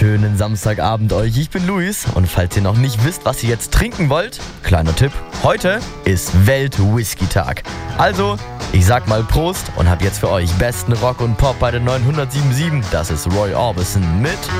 schönen Samstagabend euch. Ich bin Luis und falls ihr noch nicht wisst, was ihr jetzt trinken wollt, kleiner Tipp, heute ist Welt-Whisky-Tag. Also, ich sag mal Prost und hab jetzt für euch besten Rock und Pop bei den 907.7. Das ist Roy Orbison mit